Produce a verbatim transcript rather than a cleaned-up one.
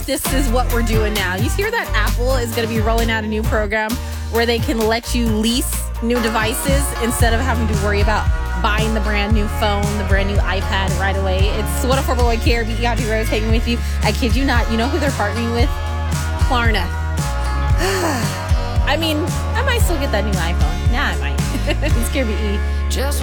This is what we're doing now. You hear that Apple is going to be rolling out a new program where they can let you lease new devices instead of having to worry about buying the brand new phone, the brand new iPad right away. It's one oh four point one K R B E, Audrey Rose hanging with you. I kid you not. You know who they're partnering with? Klarna. I mean, I might still get that new iPhone. Yeah, I might. It's K R B E. Just